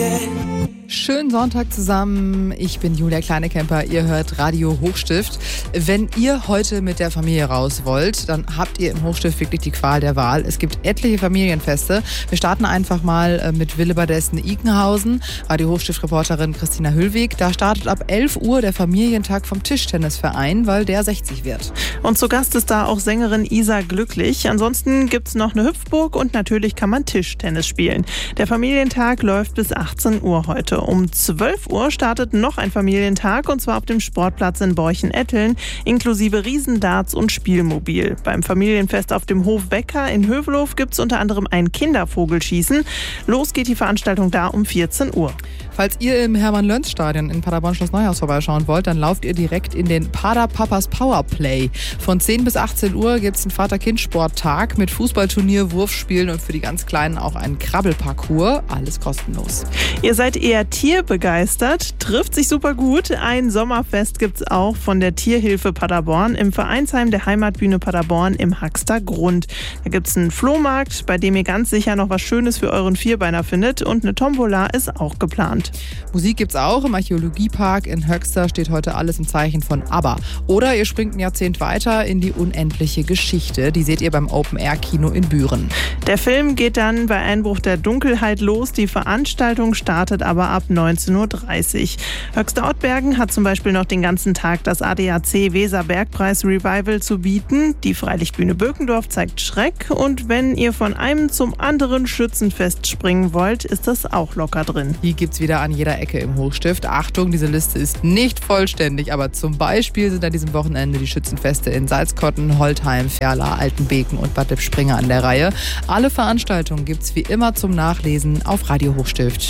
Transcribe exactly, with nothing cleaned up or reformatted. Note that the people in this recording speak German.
Schönen Sonntag zusammen, ich bin Julia Kleinekemper, ihr hört Radio Hochstift. Wenn ihr heute mit der Familie raus wollt, dann habt ihr im Hochstift wirklich die Qual der Wahl. Es gibt etliche Familienfeste. Wir starten einfach mal mit Willebadessen-Igenhausen. Radio Hochstift-Reporterin Christina Hüllweg. Da startet ab elf Uhr der Familientag vom Tischtennisverein, weil der sechzig wird. Und zu Gast ist da auch Sängerin Isa Glücklich. Ansonsten gibt's noch eine Hüpfburg und natürlich kann man Tischtennis spielen. Der Familientag läuft bis achtzehn Uhr heute. Um zwölf Uhr startet noch ein Familientag und zwar auf dem Sportplatz in Borchen-Etteln inklusive Riesendarts und Spielmobil. Beim Familienfest auf dem Hof Becker in Hövelhof gibt es unter anderem ein Kindervogelschießen. Los geht die Veranstaltung da um vierzehn Uhr. Falls ihr im Hermann-Löns-Stadion in Paderborn-Schloss Neuhaus vorbeischauen wollt, dann lauft ihr direkt in den Pader Papas Powerplay. Von zehn bis achtzehn Uhr gibt es einen Vater-Kind-Sporttag mit Fußballturnier, Wurfspielen und für die ganz Kleinen auch einen Krabbelparcours. Alles kostenlos. Ihr seid eher tierbegeistert, trifft sich super gut. Ein Sommerfest gibt es auch von der Tierhilfe Paderborn im Vereinsheim der Heimatbühne Paderborn im Haxter Grund. Da gibt es einen Flohmarkt, bei dem ihr ganz sicher noch was Schönes für euren Vierbeiner findet und eine Tombola ist auch geplant. Musik gibt's auch. Im Archäologiepark in Höxter steht heute alles im Zeichen von ABBA. Oder ihr springt ein Jahrzehnt weiter in die unendliche Geschichte. Die seht ihr beim Open-Air-Kino in Büren. Der Film geht dann bei Einbruch der Dunkelheit los. Die Veranstaltung startet aber ab neunzehn Uhr dreißig. Höxter Ottbergen hat zum Beispiel noch den ganzen Tag das A D A C Weserbergpreis Revival zu bieten. Die Freilichtbühne Bökendorf zeigt Schreck. Und wenn ihr von einem zum anderen Schützenfest springen wollt, ist das auch locker drin. Die gibt's wieder an jeder Ecke im Hochstift. Achtung, diese Liste ist nicht vollständig, aber zum Beispiel sind an diesem Wochenende die Schützenfeste in Salzkotten, Holtheim, Ferla, Altenbeken und Bad Lippspringe an der Reihe. Alle Veranstaltungen gibt's wie immer zum Nachlesen auf Radio Hochstift.